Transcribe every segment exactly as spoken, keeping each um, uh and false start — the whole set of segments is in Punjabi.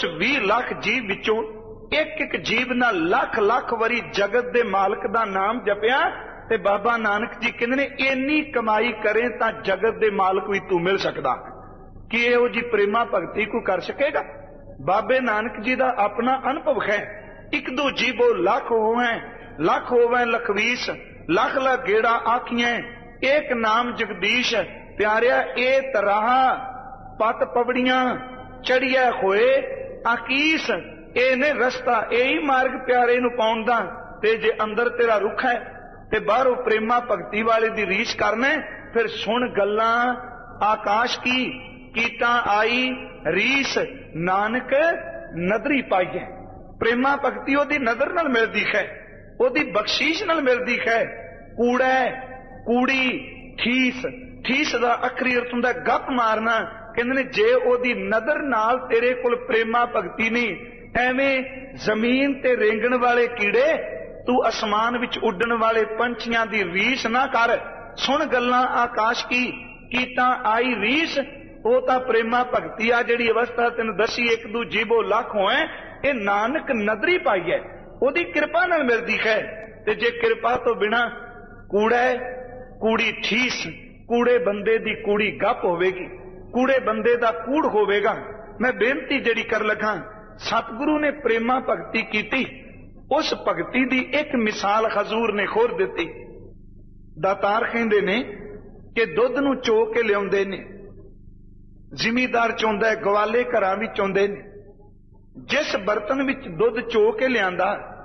ਵੀਹ ਲੱਖ ਜੀਵ ਵਿੱਚੋਂ ਇੱਕ ਇੱਕ ਜੀਵ ਨਾਲ ਲੱਖ ਲੱਖ ਵਾਰੀ ਜਗਤ ਦੇ ਮਾਲਕ ਦਾ ਨਾਮ ਜਪਿਆ ਤੇ ਬਾਬਾ ਨਾਨਕ ਜੀ ਕਹਿੰਦੇ ਨੇ ਇੰਨੀ ਕਮਾਈ ਕਰੇ ਤਾਂ ਜਗਤ ਦੇ ਮਾਲਕ ਵੀ ਤੂੰ ਮਿਲ ਸਕਦਾ। ਕਿ ਇਹੋ ਜੀ ਪ੍ਰੇਮਾ ਭਗਤੀ ਕੋਈ ਕਰ ਸਕੇਗਾ? ਬਾਬੇ ਨਾਨਕ ਜੀ ਦਾ ਆਪਣਾ ਅਨੁਭਵ ਹੈ। ਇੱਕ ਦੋ ਜੀਵੋ ਲੱਖ ਹੋਵੈ, ਲੱਖ ਹੋਵੈ ਲਖਵੀਸ, ਲੱਖ ਲੱਖ ਗੇੜਾ ਆਖੀਆਂ, ਏਕ ਨਾਮ ਜਗਦੀਸ਼। ਪਿਆਰਿਆ ਇਹ ਤਰਾਹ ਪਤ ਪਵੜੀਆਂ ਚੜੀਐ ਹੋਏ ਆਕੀਸ। ਇਹ ਨੇ ਰਸਤਾ, ਇਹੀ ਮਾਰਗ ਪਿਆਰੇ ਨੂੰ ਪਾਉਣ ਦਾ। ਤੇ ਜੇ ਅੰਦਰ ਤੇਰਾ ਰੁੱਖ ਹੈ ਤੇ ਬਾਹਰੋਂ ਪ੍ਰੇਮਾ ਭਗਤੀ ਵਾਲੇ ਦੀ ਰੀਸ ਕਰਨਾ, ਫਿਰ ਸੁਣ ਗੱਲਾਂ ਆਕਾਸ਼ ਕੀ ਕੀਤਾਂ ਆਈ ਰੀਸ, ਨਾਨਕ ਨਦਰੀ ਪਾਈਏ। ਪ੍ਰੇਮਾ ਭਗਤੀ ਉਹਦੀ ਨਜ਼ਰ ਨਾਲ ਮਿਲਦੀ ਹੈ, ਉਹਦੀ ਬਖਸ਼ੀਸ਼ ਨਾਲ ਮਿਲਦੀ ਹੈ। ਕੂੜਾ ਕੂੜੀ ਠੀਸ, ਠੀਸ ਦਾ ਅਖਰੀ ਅਰਥ ਹੁੰਦਾ ਗੱਪ ਮਾਰਨਾ। ਕਹਿੰਦੇ ਨੇ ਜੇ ਉਹਦੀ ਨਜ਼ਰ ਨਾਲ ਤੇਰੇ ਕੋਲ ਪ੍ਰੇਮਾ ਭਗਤੀ ਨਹੀਂ, ਐਵੇਂ ਜ਼ਮੀਨ ਤੇ ਰੇਂਗਣ ਵਾਲੇ ਕੀੜੇ, ਤੂੰ ਅਸਮਾਨ ਵਿੱਚ ਉੱਡਣ ਵਾਲੇ ਪੰਛੀਆਂ ਦੀ ਰੀਸ ਨਾ ਕਰ। ਸੁਣ ਗੱਲਾਂ ਆਕਾਸ਼ ਕੀ ਕੀਤਾਂ ਆਈ ਰੀਸ। ਉਹ ਤਾਂ ਪ੍ਰੇਮਾ ਭਗਤੀ ਆ ਜਿਹੜੀ ਅਵਸਥਾ ਤੈਨੂੰ ਦੱਸੀ, ਇੱਕ ਦੂ ਜੀਵੋ ਲੱਖ ਹੋਏ, ਇਹ ਨਾਨਕ ਨਦਰੀ ਪਾਈ ਹੈ, ਉਹਦੀ ਕਿਰਪਾ ਨਾਲ ਮਿਲਦੀ ਹੈ। ਤੇ ਜੇ ਕਿਰਪਾ ਤੋਂ ਬਿਨਾ ਕੂੜਾ ਕੂੜੀ ਠੀਸ, ਕੂੜੇ ਬੰਦੇ ਦੀ ਕੂੜੀ ਗੱਪ ਹੋਵੇਗੀ, ਕੂੜੇ ਬੰਦੇ ਦਾ ਕੂੜ ਹੋਵੇਗਾ। ਮੈਂ ਬੇਨਤੀ ਜਿਹੜੀ ਕਰ ਲੱਗਾ, ਸਤਿਗੁਰੂ ਨੇ ਪ੍ਰੇਮਾ ਭਗਤੀ ਕੀਤੀ, ਉਸ ਭਗਤੀ ਦੀ ਇੱਕ ਮਿਸਾਲ ਹਜ਼ੂਰ ਨੇ ਖੋਰ ਦਿੱਤੀ। ਦਾਤਾਰ ਕਹਿੰਦੇ ਨੇ ਕਿ ਦੁੱਧ ਨੂੰ ਚੋ ਕੇ ਲਿਆਉਂਦੇ ਨੇ, ਜ਼ਿਮੀਦਾਰ ਚੋਂਦਾ, ਗਵਾਲੇ ਘਰਾਂ ਵਿੱਚ ਚੋਂਦੇ ਨੇ। ਜਿਸ ਬਰਤਨ ਵਿੱਚ ਦੁੱਧ ਚੋ ਕੇ ਲਿਆਂਦਾ,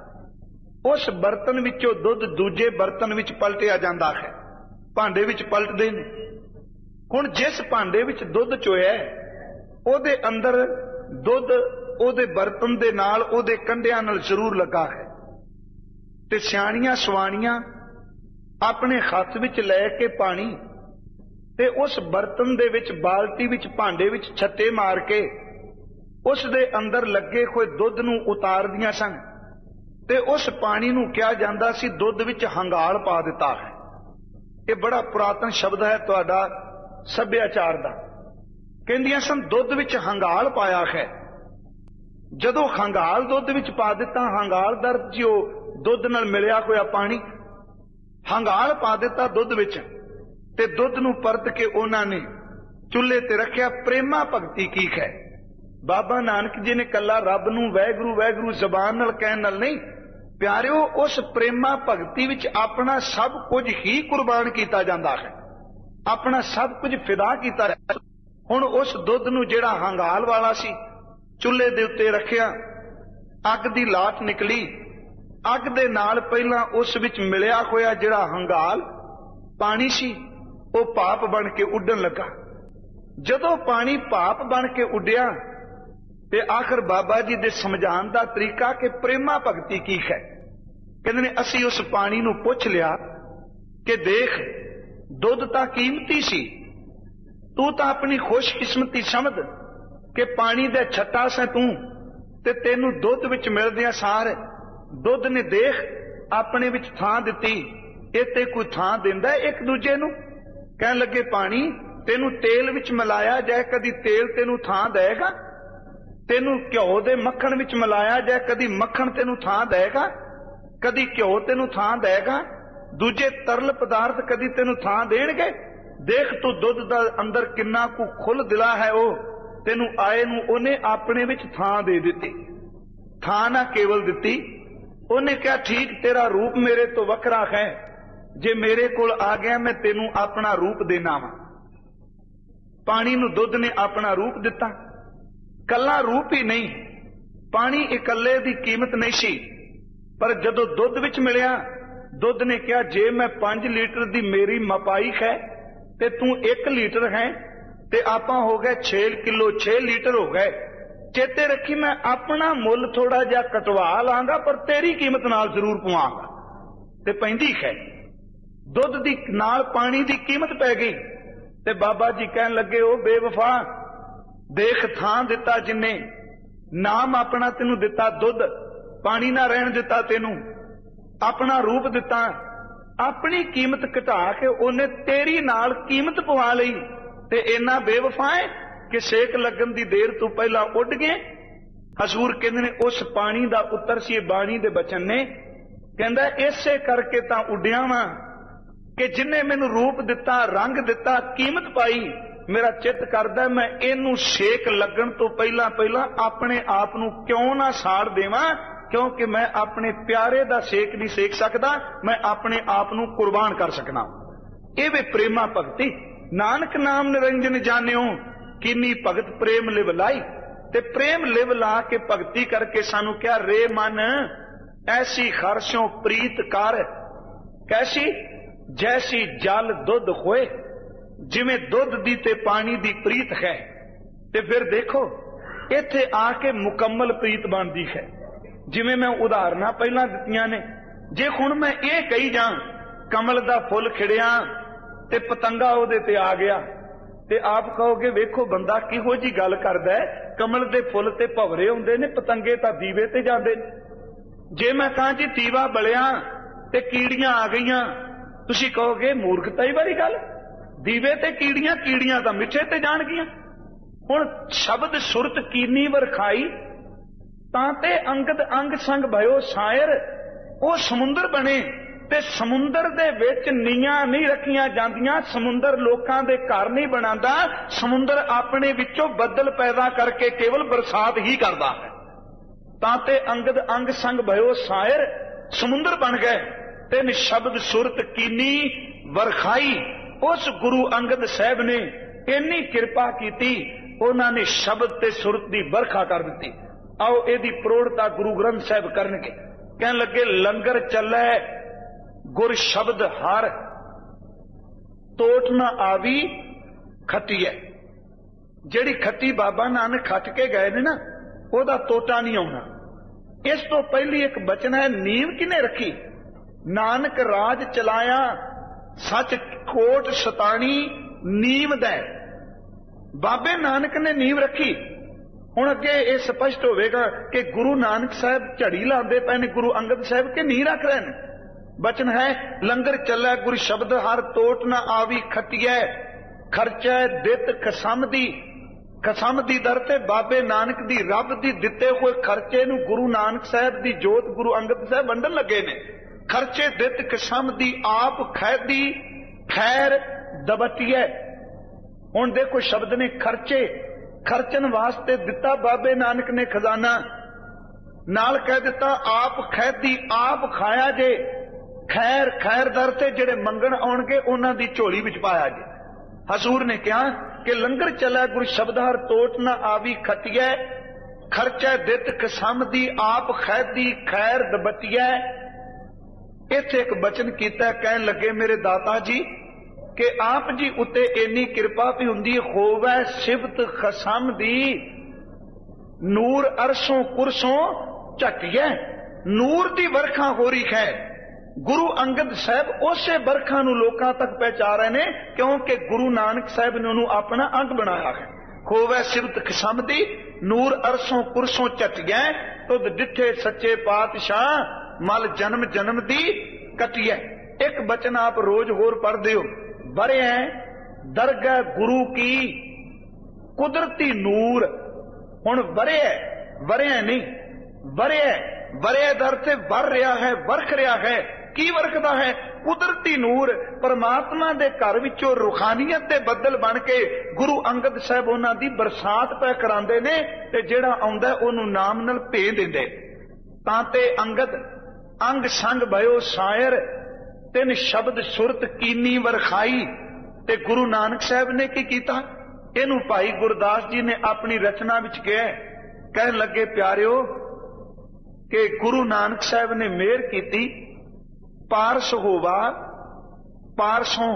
ਉਸ ਬਰਤਨ ਵਿੱਚੋਂ ਦੁੱਧ ਦੂਜੇ ਬਰਤਨ ਵਿੱਚ ਪਲਟਿਆ ਜਾਂਦਾ ਹੈ, ਭਾਂਡੇ ਵਿੱਚ ਪਲਟਦੇ ਨੇ। ਹੁਣ ਜਿਸ ਭਾਂਡੇ ਵਿੱਚ ਦੁੱਧ ਚੋਇਆ, ਉਹਦੇ ਅੰਦਰ ਦੁੱਧ ਉਹਦੇ ਬਰਤਨ ਦੇ ਨਾਲ, ਉਹਦੇ ਕੰਢਿਆਂ ਨਾਲ ਜ਼ਰੂਰ ਲੱਗਾ ਹੈ। ਤੇ ਸਿਆਣੀਆਂ ਸਵਾਣੀਆਂ ਆਪਣੇ ਹੱਥ ਵਿੱਚ ਲੈ ਕੇ ਪਾਣੀ ਤੇ ਉਸ ਬਰਤਨ ਦੇ ਵਿੱਚ, ਬਾਲਟੀ ਵਿੱਚ, ਭਾਂਡੇ ਵਿੱਚ ਛੱਟੇ ਮਾਰ ਕੇ ਉਸ ਦੇ ਅੰਦਰ ਲੱਗੇ ਹੋਏ ਦੁੱਧ ਨੂੰ ਉਤਾਰਦੀਆਂ ਸਨ। ਤੇ ਉਸ ਪਾਣੀ ਨੂੰ ਕਿਹਾ ਜਾਂਦਾ ਸੀ ਦੁੱਧ ਵਿੱਚ ਹੰਗਾਲ ਪਾ ਦਿੱਤਾ ਹੈ। ਇਹ ਬੜਾ ਪੁਰਾਤਨ ਸ਼ਬਦ ਹੈ ਤੁਹਾਡਾ ਸੱਭਿਆਚਾਰ ਦਾ। ਕਹਿੰਦੀਆਂ ਸਨ ਦੁੱਧ ਵਿੱਚ ਹੰਗਾਲ ਪਾਇਆ ਹੈ। ਜਦੋਂ ਹੰਗਾਲ ਦੁੱਧ ਵਿੱਚ ਪਾ ਦਿੱਤਾ, ਹੰਗਾਲ ਦਾ ਜੋ ਦੁੱਧ ਨਾਲ ਮਿਲਿਆ ਹੋਇਆ ਪਾਣੀ, ਹੰਗਾਲ ਪਾ ਦਿੱਤਾ ਦੁੱਧ ਵਿੱਚ, ਤੇ ਦੁੱਧ ਨੂੰ ਪਰਤ ਕੇ ਉਹਨਾਂ ਨੇ ਚੁੱਲ੍ਹੇ ਤੇ ਰੱਖਿਆ। ਪ੍ਰੇਮਾ ਭਗਤੀ ਕੀ ਹੈ? ਬਾਬਾ ਨਾਨਕ ਜੀ ਨੇ ਕੱਲਾ ਰੱਬ ਨੂੰ ਵੈਗੁਰੂ ਵੈਗੁਰੂ ਜ਼ਬਾਨ ਨਾਲ ਕਹਿਣ ਨਾਲ ਨਹੀਂ, ਪਿਆਰਿਓ ਉਸ ਪ੍ਰੇਮਾ ਭਗਤੀ ਵਿੱਚ ਆਪਣਾ ਸਭ ਕੁਝ ਹੀ ਕੁਰਬਾਨ ਕੀਤਾ ਜਾਂਦਾ ਹੈ, ਆਪਣਾ ਸਭ ਕੁਝ ਫਿਦਾ ਕੀਤਾ। ਹੁਣ ਉਸ ਦੁੱਧ ਨੂੰ ਜਿਹੜਾ ਹੰਗਾਲ ਵਾਲਾ ਸੀ, ਚੁੱਲ੍ਹੇ ਦੇ ਉੱਤੇ ਰੱਖਿਆ, ਅੱਗ ਦੀ ਲਾਟ ਨਿਕਲੀ, ਅੱਗ ਦੇ ਨਾਲ ਪਹਿਲਾਂ ਉਸ ਵਿੱਚ ਮਿਲਿਆ ਹੋਇਆ ਜਿਹੜਾ ਹੰਗਾਲ ਪਾਣੀ ਸੀ, ਉਹ ਭਾਪ ਬਣ ਕੇ ਉੱਡਣ ਲੱਗਾ। ਜਦੋਂ ਪਾਣੀ ਭਾਪ ਬਣ ਕੇ ਉੱਡਿਆ, ਤੇ ਆਖਰ ਬਾਬਾ ਜੀ ਦੇ ਸਮਝਾਉਣ ਦਾ ਤਰੀਕਾ ਕਿ ਪ੍ਰੇਮਾ ਭਗਤੀ ਕੀ ਹੈ। ਕਹਿੰਦੇ ਨੇ ਅਸੀਂ ਉਸ ਪਾਣੀ ਨੂੰ ਪੁੱਛ ਲਿਆ ਕਿ ਦੇਖ, ਦੁੱਧ ਤਾਂ ਕੀਮਤੀ ਸੀ, ਤੂੰ ਤਾਂ ਆਪਣੀ ਖੁਸ਼ਕਿਸਮਤੀ ਸਮਝ ਕਿ ਪਾਣੀ ਦਾ ਛੱਟਾ ਸੈਂ ਤੂੰ, ਤੇ ਤੈਨੂੰ ਦੁੱਧ ਵਿੱਚ ਮਿਲਦਿਆਂ ਸਾਰ ਦੁੱਧ ਨੇ ਦੇਖ ਆਪਣੇ ਵਿੱਚ ਥਾਂ ਦਿੱਤੀ। ਇਹ ਤੇ ਕੋਈ ਥਾਂ ਦਿੰਦਾ ਇੱਕ ਦੂਜੇ ਨੂੰ? ਕਹਿਣ ਲੱਗੇ ਪਾਣੀ ਤੈਨੂੰ ਤੇਲ ਵਿੱਚ ਮਿਲਾਇਆ ਜਾਏ, ਕਦੀ ਤੇਲ ਤੈਨੂੰ ਥਾਂ ਦੇਗਾ? ਤੈਨੂੰ ਘਿਓ ਦੇ ਮੱਖਣ ਵਿੱਚ ਮਿਲਾਇਆ ਜਾਏ, ਕਦੀ ਮੱਖਣ ਤੈਨੂੰ ਥਾਂ ਦੇਗਾ? ਕਦੀ ਘਿਓ ਤੈਨੂੰ ਥਾਂ ਦੇਗਾ? ਦੂਜੇ ਤਰਲ ਪਦਾਰਥ ਕਦੀ ਤੈਨੂੰ ਥਾਂ ਦੇਣਗੇ? ਦੇਖ ਤੂੰ ਦੁੱਧ ਦਾ ਅੰਦਰ ਕਿੰਨਾ ਕੁ ਖੁੱਲ ਦਿਲਾ ਹੈ, ਉਹ ਤੈਨੂੰ ਆਏ ਨੂੰ ਉਹਨੇ ਆਪਣੇ ਵਿੱਚ ਥਾਂ ਦੇ ਦਿੱਤੀ। ਥਾਂ ਨਾ ਕੇਵਲ ਦਿੱਤੀ, ਉਹਨੇ ਕਿਹਾ ਠੀਕ ਤੇਰਾ ਰੂਪ ਮੇਰੇ ਤੋਂ ਵੱਖਰਾ ਹੈ, ਜੇ ਮੇਰੇ ਕੋਲ ਆ ਗਿਆ ਮੈਂ ਤੈਨੂੰ ਆਪਣਾ ਰੂਪ ਦੇਣਾ ਵਾ। ਪਾਣੀ ਨੂੰ ਦੁੱਧ ਨੇ ਆਪਣਾ ਰੂਪ ਦਿੱਤਾ। ਕੱਲਾ ਰੂਪ ਹੀ ਨਹੀਂ, ਪਾਣੀ ਇਕੱਲੇ ਦੀ ਕੀਮਤ ਨਹੀਂ ਸੀ, ਪਰ ਜਦੋਂ ਦੁੱਧ ਵਿੱਚ ਮਿਲਿਆ, ਦੁੱਧ ਨੇ ਕਿਹਾ ਜੇ ਮੈਂ ਪੰਜ ਲੀਟਰ ਦੀ ਮੇਰੀ ਮਪਾਈ ਹੈ ਤੇ ਤੂੰ ਇੱਕ ਲੀਟਰ ਹੈ, ਤੇ ਆਪਾਂ ਹੋ ਗਏ ਛੇ ਕਿਲੋ ਛੇ ਲੀਟਰ ਹੋ ਗਏ। ਚੇਤੇ ਰੱਖੀ ਮੈਂ ਆਪਣਾ ਮੁੱਲ ਥੋੜਾ ਜਿਹਾ ਕਟਵਾ ਲਾਂਗਾ, ਪਰ ਤੇਰੀ ਕੀਮਤ ਨਾਲ ਜ਼ਰੂਰ ਪਵਾਂਗਾ। ਤੇ ਪੈਂਦੀ ਹੈ, ਦੁੱਧ ਦੀ ਨਾਲ ਪਾਣੀ ਦੀ ਕੀਮਤ ਪੈ ਗਈ। ਤੇ ਬਾਬਾ ਜੀ ਕਹਿਣ ਲੱਗੇ ਉਹ ਬੇਵਫਾ, ਦੇਖ ਥਾਂ ਦਿੱਤਾ ਜਿੰਨੇ, ਨਾਮ ਆਪਣਾ ਤੈਨੂੰ ਦਿੱਤਾ, ਦੁੱਧ ਪਾਣੀ ਨਾ ਰਹਿਣ ਦਿੱਤਾ, ਤੈਨੂੰ ਆਪਣਾ ਰੂਪ ਦਿੱਤਾ, ਆਪਣੀ ਕੀਮਤ ਘਟਾ ਕੇ ਉਹਨੇ ਤੇਰੀ ਨਾਲ ਕੀਮਤ ਪਵਾ ਲਈ। ਤੇ ਇੰਨਾ ਬੇਵਫਾ ਹੈ ਕਿ ਸੇਕ ਲੱਗਣ ਦੀ ਦੇਰ ਤੋਂ ਪਹਿਲਾਂ ਉੱਡ ਗਏ। ਹਜ਼ੂਰ ਕਹਿੰਦੇ ਨੇ ਉਸ ਪਾਣੀ ਦਾ ਉੱਤਰ ਸੀ ਇਹ ਬਾਣੀ ਦੇ ਬਚਨ ਨੇ। ਕਹਿੰਦਾ ਇਸੇ ਕਰਕੇ ਤਾਂ ਉੱਡਿਆ ਵਾਂ ਕਿ ਜਿੰਨੇ ਮੈਨੂੰ ਰੂਪ ਦਿੱਤਾ, ਰੰਗ ਦਿੱਤਾ, ਕੀਮਤ ਪਾਈ, ਮੇਰਾ ਚਿੱਤ ਕਰਦਾ ਮੈਂ ਇਹਨੂੰ ਛੇਕ ਲੱਗਣ ਤੋਂ ਪਹਿਲਾਂ ਪਹਿਲਾਂ ਆਪਣੇ ਆਪ ਨੂੰ ਕਿਉਂ ਨਾ ਸਾੜ ਦੇਵਾਂ, ਕਿਉਂਕਿ ਮੈਂ ਆਪਣੇ ਪਿਆਰੇ ਦਾ ਛੇਕ ਨਹੀਂ ਸੇਕ ਸਕਦਾ, ਮੈਂ ਆਪਣੇ ਆਪ ਨੂੰ ਕੁਰਬਾਨ ਕਰ ਸਕਣਾ। ਇਹ ਵੇ ਪ੍ਰੇਮਾ ਭਗਤੀ। ਨਾਨਕ ਨਾਮ ਨਿਰੰਜਨ ਜਾਣਿਓ, ਕਿੰਨੀ ਭਗਤ ਪ੍ਰੇਮ ਲਿਵ ਲਾਈ। ਤੇ ਪ੍ਰੇਮ ਲਿਵ ਲਾ ਕੇ ਭਗਤੀ ਕਰਕੇ ਸਾਨੂੰ ਕਿਹਾ, ਰੇ ਮਨ ਐਸੀ ਖਰਸ਼ੋਂ ਪ੍ਰੀਤ ਕਰ, ਕੈਸੀ ਜੈਸੀ ਜਲ ਦੁੱਧ ਹੋਏ। ਜਿਵੇਂ ਦੁੱਧ ਦੀ ਤੇ ਪਾਣੀ ਦੀ ਪ੍ਰੀਤ ਹੈ, ਤੇ ਫਿਰ ਦੇਖੋ ਇੱਥੇ ਆ ਕੇ ਮੁਕੰਮਲ ਪ੍ਰੀਤ ਬਣਦੀ ਹੈ। ਜਿਵੇਂ ਮੈਂ ਉਦਾਹਰਨਾਂ ਪਹਿਲਾਂ ਦਿੱਤੀਆਂ ਨੇ, ਜੇ ਹੁਣ ਮੈਂ ਇਹ ਕਹੀ ਜਾਂ ਕਮਲ ਦਾ ਫੁੱਲ ਖਿੜਿਆ ਤੇ ਪਤੰਗਾ ਉਹਦੇ ਤੇ ਆ ਗਿਆ, ਤੇ ਆਪ ਕਹੋਗੇ ਵੇਖੋ ਬੰਦਾ ਕਿਹੋ ਜੀ ਗੱਲ ਕਰਦਾ ਹੈ, ਕਮਲ ਦੇ ਫੁੱਲ ਤੇ ਭਵਰੇ ਹੁੰਦੇ ਨੇ, ਪਤੰਗੇ ਤਾਂ ਦੀਵੇ ਤੇ ਜਾਂਦੇ ਨੇ। ਜੇ ਮੈਂ ਕਹਾਂ ਜੀ ਦੀਵਾ ਬਲਿਆ ਤੇ ਕੀੜੀਆਂ ਆ ਗਈਆਂ, ਤੁਸੀਂ ਕਹੋਗੇ ਮੂਰਖਤਾ ਹੀ ਵਾਲੀ ਗੱਲ, ਦੀਵੇ ਤੇ ਕੀੜੀਆਂ, ਕੀੜੀਆਂ ਤਾਂ ਮਿੱਠੇ ਤੇ ਜਾਣਗੀਆਂ। ਹੁਣ ਸ਼ਬਦ ਸੁਰਤ ਕੀਨੀ ਵਰਖਾਈ, ਤਾਂ ਤੇ ਅੰਗਦ ਅੰਗ ਸੰਗ ਭਇਓ ਸਾਇਰ। ਉਹ ਸਮੁੰਦਰ ਬਣੇ ਤੇ ਸਮੁੰਦਰ ਦੇ ਵਿੱਚ ਨੀਆਂ ਨਹੀਂ ਰੱਖੀਆਂ ਜਾਂਦੀਆਂ, ਸਮੁੰਦਰ ਲੋਕਾਂ ਦੇ ਘਰ ਨਹੀਂ ਬਣਾਉਂਦਾ, ਸਮੁੰਦਰ ਆਪਣੇ ਵਿੱਚੋਂ ਬੱਦਲ ਪੈਦਾ ਕਰਕੇ ਕੇਵਲ ਬਰਸਾਤ ਹੀ ਕਰਦਾ ਹੈ। ਤਾਂ ਤੇ ਅੰਗਦ ਅੰਗ ਸੰਗ ਭਇਓ ਸਾਇਰ, ਸਮੁੰਦਰ ਬਣ ਗਏ। ਤਿੰਨ ਸ਼ਬਦ ਸੁਰਤ ਕੀਨੀ ਵਰਖਾਈ। ਉਸ ਗੁਰੂ ਅੰਗਦ ਸਾਹਿਬ ਨੇ ਇੰਨੀ ਕਿਰਪਾ ਕੀਤੀ, ਉਹਨਾਂ ਨੇ ਸ਼ਬਦ ਤੇ ਸੁਰਤ ਦੀ ਵਰਖਾ ਕਰ ਦਿੱਤੀ। ਆਓ ਇਹਦੀ ਪ੍ਰੋੜਤਾ ਗੁਰੂ ਗ੍ਰੰਥ ਸਾਹਿਬ ਕਰਨਗੇ। ਕਹਿਣ ਲੱਗੇ, ਲੰਗਰ ਚੱਲੇ ਗੁਰ ਸ਼ਬਦ ਹਰ, ਤੋਟ ਨਾ ਆਵੀ ਖੱਟੀਐ। ਜਿਹੜੀ ਖੱਟੀ ਬਾਬਾ ਨਾਨਕ ਖੱਟ ਕੇ ਗਏ ਨੇ ਨਾ, ਉਹਦਾ ਤੋਟਾ ਨਹੀਂ ਆਉਣਾ। ਇਸ ਤੋਂ ਪਹਿਲੀ ਇੱਕ ਬਚਨ ਹੈ, ਨੀਂਵ ਕਿਨੇ ਰੱਖੀ? ਨਾਨਕ ਰਾਜ ਚਲਾਇਆ ਸੱਚ ਕੋਟ ਸਤਾਣੀ ਨੀਂਵ ਦੈ। ਬਾਬੇ ਨਾਨਕ ਨੇ ਨੀਂਵ ਰੱਖੀ। ਹੁਣ ਅੱਗੇ ਇਹ ਸਪਸ਼ਟ ਹੋਵੇਗਾ ਕਿ ਗੁਰੂ ਨਾਨਕ ਸਾਹਿਬ ਝੜੀ ਲਾਉਂਦੇ ਪਏ ਨੇ, ਗੁਰੂ ਅੰਗਦ ਸਾਹਿਬ ਕੇ ਨੀਂਹ ਰੱਖ ਰਹੇ ਨੇ। ਬਚਨ ਹੈ, ਲੰਗਰ ਚੱਲੈ ਗੁਰ ਸ਼ਬਦ ਹਰ, ਤੋਟ ਨਾ ਆਵੀ ਖੱਟੀਐ। ਖਰਚੈ ਦਿੱਤ ਖਸਮ ਦੀ, ਖਸਮ ਦੀ ਦਰ ਤੇ ਬਾਬੇ ਨਾਨਕ ਦੀ ਰੱਬ ਦੀ ਦਿੱਤੇ ਹੋਏ ਖਰਚੇ ਨੂੰ ਗੁਰੂ ਨਾਨਕ ਸਾਹਿਬ ਦੀ ਜੋਤ ਗੁਰੂ ਅੰਗਦ ਸਾਹਿਬ ਵੰਡਣ ਲੱਗੇ ਨੇ। ਖਰਚੇ ਦਿੱਤ ਖਸਮ ਦੀ, ਆਪ ਖੈਦੀ ਖੈਰ ਦਬਟੀਐ। ਹੁਣ ਦੇਖੋ ਸ਼ਬਦ ਨੇ ਖਰਚੇ, ਖਰਚਣ ਵਾਸਤੇ ਦਿੱਤਾ ਬਾਬੇ ਨਾਨਕ ਨੇ ਖਜ਼ਾਨਾ, ਨਾਲ ਕਹਿ ਦਿੱਤਾ ਆਪ ਖੈਦੀ, ਆਪ ਖਾਇਆ ਜੇ। ਖੈਰ ਖੈਰ ਦਰ ਤੇ ਜਿਹੜੇ ਮੰਗਣ ਆਉਣਗੇ ਉਹਨਾਂ ਦੀ ਝੋਲੀ ਵਿੱਚ ਪਾਇਆ ਜੇ। ਹਜ਼ੂਰ ਨੇ ਕਿਹਾ ਕਿ ਲੰਗਰ ਚੱਲਿਆ ਗੁਰ ਸ਼ਬਦ ਹਰ, ਤੋਟ ਨਾ ਆਵੀ ਖੱਟੀਐ। ਖਰਚਾ ਦਿੱਤ ਖਸਮ ਦੀ, ਆਪ ਖੈਦੀ ਖੈਰ ਦਬਟੀਐ। ਇੱਥੇ ਇੱਕ ਬਚਨ ਕੀਤਾ, ਕਹਿਣ ਲੱਗੇ ਮੇਰੇ ਦਾਤਾ ਜੀ ਕਿ ਆਪ ਜੀ ਉੱਤੇ ਇੰਨੀ ਕਿਰਪਾ ਵੀ ਹੁੰਦੀ, ਹੋਵੇ ਸਿਫਤ ਖਸਮ ਦੀ, ਨੂਰ ਅਰਸ਼ੋਂ ਕੁਰਸੋਂ ਝਟੀਐ। ਨੂਰ ਦੀ ਵਰਖਾ ਹੋ ਰਹੀ ਹੈ। ਗੁਰੂ ਅੰਗਦ ਸਾਹਿਬ ਉਸੇ ਵਰਖਾ ਨੂੰ ਲੋਕਾਂ ਤੱਕ ਪਹੁੰਚਾ ਰਹੇ ਨੇ, ਕਿਉਂਕਿ ਗੁਰੂ ਨਾਨਕ ਸਾਹਿਬ ਨੇ ਉਹਨੂੰ ਆਪਣਾ ਅੰਗ ਬਣਾਇਆ ਹੈ। ਹੋਵੇ ਸਿਫਤ ਖਸਮ ਦੀ, ਨੂਰ ਅਰਸ਼ੋਂ ਕੁਰਸੋਂ ਝਟੀਐ। ਤੁਧ ਡਿੱਠੇ ਸੱਚੇ ਪਾਤਸ਼ਾਹ, ਮਲ ਜਨਮ ਜਨਮ ਦੀ ਕਟੀਐ। ਇੱਕ ਬਚਨ ਆਪ ਰੋਜ਼ ਹੋਰ ਪੜ੍ਹਦੇ ਹੋ, ਵਰਿਆ ਦਰਗਾਹ ਗੁਰੂ ਕੀ ਕੁਦਰਤੀ ਨੂਰ। ਹੁਣ ਵਰਿਆ, ਵਰਿਆ ਨਹੀਂ, ਵਰਿਆ ਵਰਿਆ ਦਰ ਤੇ ਵਰ ਰਿਹਾ ਹੈ, ਵਰਖ ਰਿਹਾ ਹੈ। ਕੀ ਵਰਖਦਾ ਹੈ? ਕੁਦਰਤੀ ਨੂਰ। ਪਰਮਾਤਮਾ ਦੇ ਘਰ ਵਿੱਚੋਂ ਰੂਹਾਨੀਅਤ ਦੇ ਬੱਦਲ ਬਣ ਕੇ ਗੁਰੂ ਅੰਗਦ ਸਾਹਿਬ ਉਹਨਾਂ ਦੀ ਬਰਸਾਤ ਪੈ ਕਰਾਉਂਦੇ ਨੇ, ਤੇ ਜਿਹੜਾ ਆਉਂਦਾ ਉਹਨੂੰ ਨਾਮ ਨਾਲ ਭੇਜ ਦਿੰਦੇ। ਤਾਂ ਤੇ ਅੰਗਦ ਅੰਗ ਸੰਗ ਭਇਓ ਸਾਇਰ, ਤਿੰਨ ਸ਼ਬਦ ਸੁਰਤ ਕੀਨੀ ਵਰਖਾਈ। ਤੇ ਗੁਰੂ ਨਾਨਕ ਸਾਹਿਬ ਨੇ ਕੀ ਕੀਤਾ? ਇਹਨੂੰ ਭਾਈ ਗੁਰਦਾਸ ਜੀ ਨੇ ਆਪਣੀ ਰਚਨਾ ਵਿੱਚ ਕਿਹਾ। ਕਹਿਣ ਲੱਗੇ, ਪਿਆਰਿਓ ਕਿ ਗੁਰੂ ਨਾਨਕ ਸਾਹਿਬ ਨੇ ਮਿਹਰ ਕੀਤੀ, ਪਾਰਸ ਹੋਵਾ ਪਾਰਸੋਂ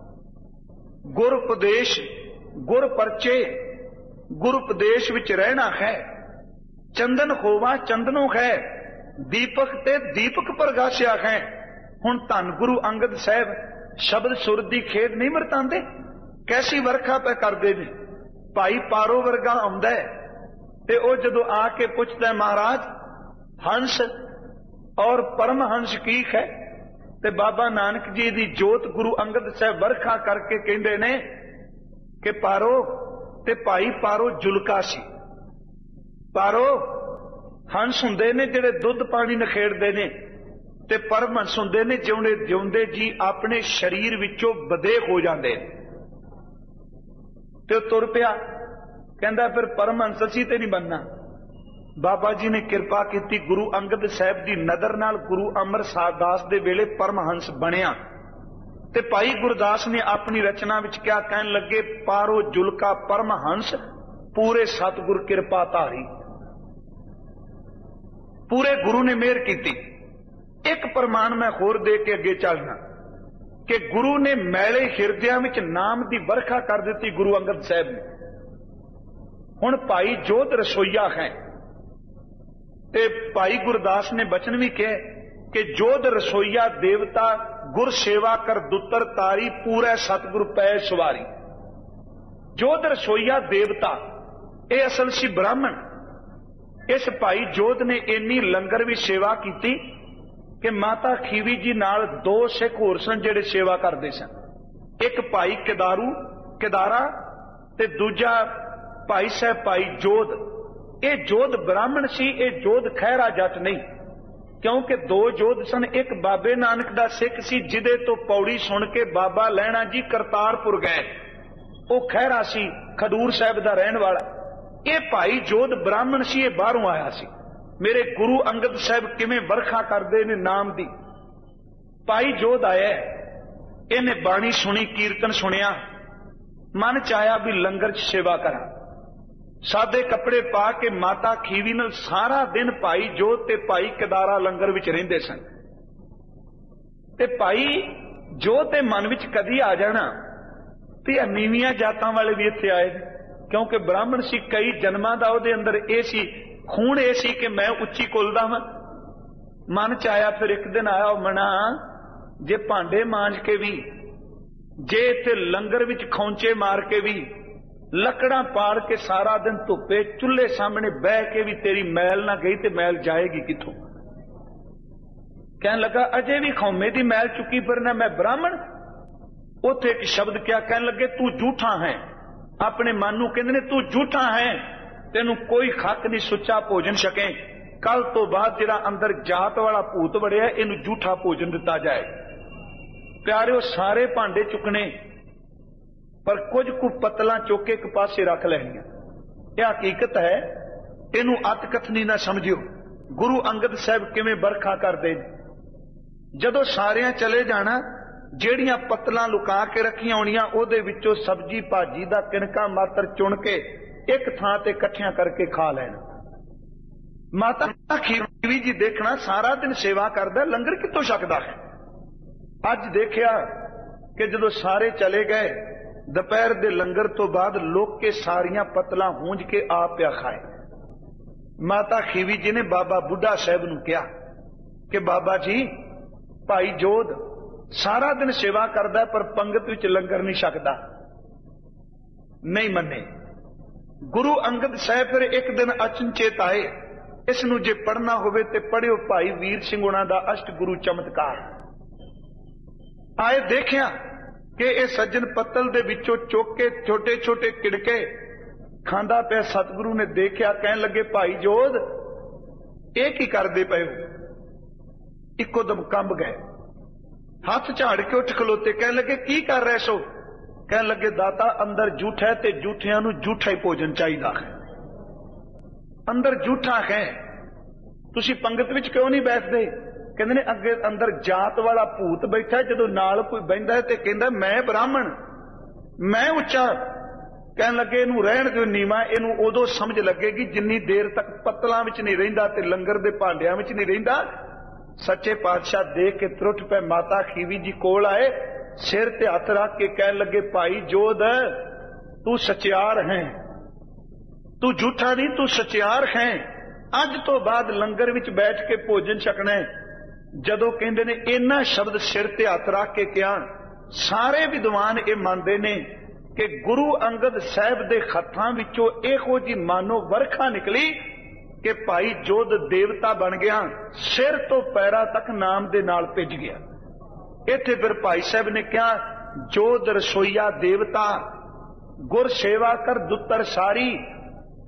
ਗੁਰ ਉਪਦੇਸ਼, ਗੁਰ ਪਰਚੇ, ਗੁਰ ਉਪਦੇਸ਼ ਵਿੱਚ ਰਹਿਣਾ ਹੈ। ਚੰਦਨ ਹੋਵਾ ਚੰਦਨੋਂ ਹੈ, ਦੀਪਕ ਤੇ ਦੀਪਕ ਪ੍ਰਗਾਸਿਆ ਹੈ। ਹੁਣ ਧੰਨ ਗੁਰੂ ਅੰਗਦ ਸਾਹਿਬ ਸ਼ਬਦ ਸੁਰ ਦੀ ਖੇਡ ਨਹੀਂ ਵਰਤਾਂਦੇ, ਕੈਸੀ ਵਰਖਾ ਪੈ ਕਰਦੇ ਨੇ। ਭਾਈ ਪਾਰੋ ਵਰਗਾ ਆਉਂਦਾ ਤੇ ਉਹ ਜਦੋਂ ਆ ਕੇ ਪੁੱਛਦਾ, ਮਹਾਰਾਜ ਹੰਸ ਔਰ ਪਰਮਹੰਸ ਕੀ ਹੈ? ਤੇ ਬਾਬਾ ਨਾਨਕ ਜੀ ਦੀ ਜੋਤ ਗੁਰੂ ਅੰਗਦ ਸਾਹਿਬ ਵਰਖਾ ਕਰਕੇ ਕਹਿੰਦੇ ਨੇ ਕਿ ਪਾਰੋ, ਤੇ ਭਾਈ ਪਾਰੋ ਜੁਲਕਾ ਸੀ। ਪਾਰੋ हंस हुंदे ने जिहड़े दुध पानी नखेड़दे ने, ते परमहंस हुंदे ने जिउंदे जिउंदे जी अपने शरीर विचों बदेख हो जाते। ते तुर पिया, कहंदा फिर परमहंस असीं ते नहीं बनना। बाबा जी ने किरपा की, गुरु अंगद साहब की नदर नाल गुरु अमरदास दे वेले परमहंस बनिया। ते भाई गुरदास ने अपनी रचना विच क्या कहन लगे, पारो जुलका परमहंस पूरे सतगुर किरपा धारी। पूरे गुरु ने मेहर की। एक प्रमाण मैं होर दे के अगे चलना कि गुरु ने मैले हिरदियां विच नाम की वर्खा कर दी गुरु अंगद साहब ने। हुण भाई जोध रसोईया है, ते भाई गुरदास ने बचन भी कहे कि जोध रसोईया देवता गुर सेवा कर दुतर तारी पूरे सतगुरु पै सवारी। जोध रसोईया देवता ये असल सी ब्राह्मण। इस भाई जोध ने इन्नी लंगर भी सेवा की कि माता खीवी जी नाल दो सिख होर सन जिहड़े सेवा करते सन। एक भाई केदारू केदारा ते दूजा भाई साहब भाई जोध। ये जोध ब्राह्मण सी, ये जोध खैरा जट नहीं, क्योंकि दो जोध सन। एक बाबे नानक दा सिख सी जिदे तो पौड़ी सुन के बाबा लैणा जी करतारपुर गए, वो खैरा सी, खडूर साहब दा रहन वाला। ये भाई जोध ब्राह्मण सी, ये बाहरों आया सी। मेरे गुरु अंगद साहब किवें वर्खा करदे ने नाम दी। भाई जोध आया, इन्हें बाणी सुनी, कीर्तन सुनिया, मन च आया भी लंगर च सेवा करा। सादे कपड़े पा के माता खीवी नाल सारा दिन भाई जोध ते भाई केदारा लंगर विच रहिंदे सन। ते भाई जोध दे मन विच कदी आ जाना भी नीवियां जातां वाले भी इत्थे आए, क्योंकि ब्राह्मण सी, कई जन्मां दा उहदे अंदर ये सी, खून ये सी कि मैं उच्ची कुलदा वां। मन च आया, फिर एक दिन आया मना, जे भांडे मांज के भी, जे इत्थे लंगर विच खौंचे मार के भी, लकड़ा पाड़ के सारा दिन धुप्पे चुल्हे सामने बह के भी तेरी मैल ना गई तो मैल जाएगी किथों। कहने लगा अजे भी खौमे दी मैल चुकी फिरना, मैं ब्राह्मण। उथे एक शब्द क्या कहने लगे, तू झूठा है। अपने मन नूं कहंदे ने तू झूठा है, तेनू कोई खक नहीं सुच्चा भोजन छके। कल तो बाद जिहड़ा अंदर जात वाला भूत वड़िया, इनू झूठा भोजन दिता जाए। प्यारे सारे भांडे चुकने, पर कुछ कु पतला चुक के एक पासे रख लैनियां। यह हकीकत है, इनू अत कथनी ना समझियो। गुरु अंगद साहब किवें बरखा करदे ने। जदों सारियां चले जाना, ਜਿਹੜੀਆਂ पतलां लुका के रखियां होणियां, ਉਹਦੇ ਵਿੱਚੋਂ सब्जी भाजी ਦਾ किनका मात्र चुन के एक थां ते इकट्ठियां करके खा लेना। माता खीवी जी देखना सारा दिन सेवा करदा, लंगर कितों छकदा है। अज देखिया कि जदों सारे चले गए, दोपहर दे लंगर तो बाद लोग के सारियां पतलां हूंज के आप पिया खाए। माता खीवी जी ने बाबा बुढ़ा साहब नूं कहा कि बाबा जी, भाई जोध सारा दिन सेवा करदा पर पंगत विच लंगर नहीं छकदा। नहीं मन्ने। गुरु अंगद साहब फिर एक दिन अचनचेत आए, इसनूं जे पढ़ना होवे ते पढ़ियो भाई वीर सिंह उन्हां दा अष्ट गुरु चमत्कार। आए देखिया कि यह सज्जन पत्तल दे विचों चुक के छोटे छोटे किड़के खांदा पिया। सतगुरु ने देखिया, कहन लगे भाई जोध ये की करदे पए हो। इको दम कंब गए, हाथ झाड़ के उठ खलोते, कह लगे की कर रहे सो। कह लगे दाता अंदर झूठा है ते झूठियां नूं झूठा ही भोजन चाहिदा है। अंदर झूठा है, तुसी पंगत विच क्यों नहीं बैठदे। कहंदे ने अगे अंदर जात वाला भूत बैठा, जदों नाल कोई बहिंदा है ते कहंदा मैं ब्राह्मण, मैं उच्चा। कहन लगे इनू रहण दिओ नीवा, इनू उदों समझ लगेगी जिन्नी देर तक पत्तलां विच नहीं रहिंदा ते लंगर दे भांडियां विच नहीं रहिंदा। सच्चे पातशाह देख के त्रुट पे माता खीवी जी कोल आए, सिर ते हथ रख के कहन लगे भाई जोध तू सचियार है, तू झूठा नहीं, तू सचियार है। अज तो बाद लंगर विच बैठ के भोजन छकना है। जदों कहंदे ने इन्ना शब्द सिर ते हथ रख के कहा, सारे विद्वान ये मानते ने कि गुरु अंगद साहब दे खत्तां विचों इहो जी मानो वर्खा निकली कि भाई जोध देवता बन गया, सिर तो पैरा तक नाम दे नाल भिज गया। इत्थे फिर भाई साहब ने कहा, जोध रसोईया देवता गुर सेवा कर दुतर सारी,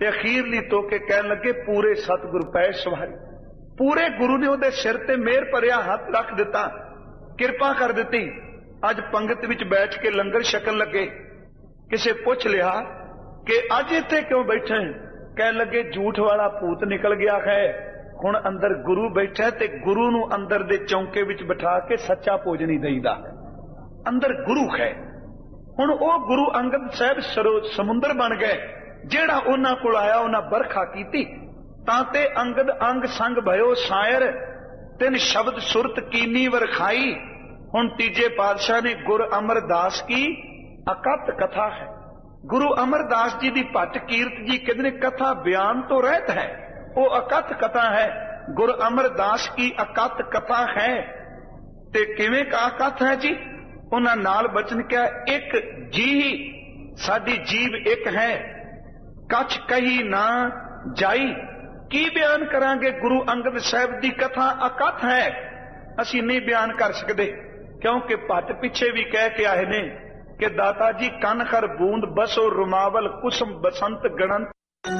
ਤੇ ਅਖੀਰਲੀ ਤੋ ਕੇ ਕਹਿਣ ਲੱਗੇ ਪੂਰੇ ਸਤਿਗੁਰ ਪੈ ਸਵਾਰੀ। ਪੂਰੇ ਗੁਰੂ ਨੇ ਉਹਦੇ ਸਿਰ ਤੇ ਮਿਹਰ ਭਰਿਆ ਹੱਥ ਰੱਖ ਦਿੱਤਾ, ਕਿਰਪਾ ਕਰ ਦਿੱਤੀ। ਅੱਜ ਪੰਗਤ ਵਿੱਚ ਬੈਠ ਕੇ ਲੰਗਰ ਛਕਣ ਲੱਗੇ। ਕਿਸੇ ਪੁੱਛ ਲਿਆ ਕਿ ਅੱਜ ਇੱਥੇ ਕਿਉਂ ਬੈਠੇ? ਕਹਿਣ ਲੱਗੇ ਝੂਠ ਵਾਲਾ ਭੂਤ ਨਿਕਲ ਗਿਆ ਹੈ, ਹੁਣ ਅੰਦਰ ਗੁਰੂ ਬੈਠਾ ਤੇ ਗੁਰੂ ਨੂੰ ਅੰਦਰ ਦੇ ਚੌਂਕੇ ਵਿੱਚ ਬਿਠਾ ਕੇ ਸੱਚਾ ਭੋਜਨ ਹੀ ਦੇਈਦਾ। ਅੰਦਰ ਗੁਰੂ ਹੈ। ਹੁਣ ਉਹ ਗੁਰੂ ਅੰਗਦ ਸਾਹਿਬ ਸਰੋ ਸਮੁੰਦਰ ਬਣ ਗਏ। ਜਿਹੜਾ ਉਹਨਾਂ ਕੋਲ ਆਇਆ ਉਹਨਾਂ ਬਰਖਾ ਕੀਤੀ। ਤਾਂ ਤੇ ਅੰਗਦ ਅੰਗ ਸੰਗ ਭਇਓ ਸਾਇਰ, ਤਿੰਨ ਸ਼ਬਦ ਸੁਰਤ ਕੀਨੀ ਵਰਖਾਈ। ਹੁਣ ਤੀਜੇ ਪਾਤਸ਼ਾਹ ਨੇ ਗੁਰ ਅਮਰਦਾਸ ਕੀ ਅਕਤ ਕਥਾ ਹੈ। ਗੁਰੂ ਅਮਰਦਾਸ ਜੀ ਦੀ ਭੱਟ ਕੀਰਤ ਜੀ ਕਹਿੰਦੇ ਨੇ ਕਥਾ ਬਿਆਨ ਤੋਂ ਰਹਿਤ ਹੈ, ਉਹ ਅਕਥ ਕਥਾ ਹੈ। ਗੁਰ ਅਮਰਦਾਸ ਕੀ ਅਕਥ ਕਥਾ ਹੈ। ਤੇ ਕਿਵੇਂ ਕਾ ਅਕਥ ਹੈ ਜੀ? ਉਹਨਾਂ ਨਾਲ ਬਚਨ ਕਿਹਾ ਇੱਕ ਜੀ ਸਾਡੀ ਜੀਵ ਇੱਕ ਹੈ, ਕੱਛ ਕਹੀ ਨਾ ਜਾਈ। ਕੀ ਬਿਆਨ ਕਰਾਂਗੇ? ਗੁਰੂ ਅੰਗਦ ਸਾਹਿਬ ਦੀ ਕਥਾ ਅਕਥ ਹੈ, ਅਸੀਂ ਨਹੀਂ ਬਿਆਨ ਕਰ ਸਕਦੇ। ਕਿਉਂਕਿ ਭੱਟ ਪਿੱਛੇ ਵੀ ਕਹਿ ਕੇ ਆਏ ਨੇ ਕਿ ਦਾਤਾ ਜੀ ਕੰਨ ਖਰ ਬੂੰਦ ਬਸੋ ਰੁਮਾਵਲ ਕੁਸਮ ਬਸੰਤ ਗਣੰਤ।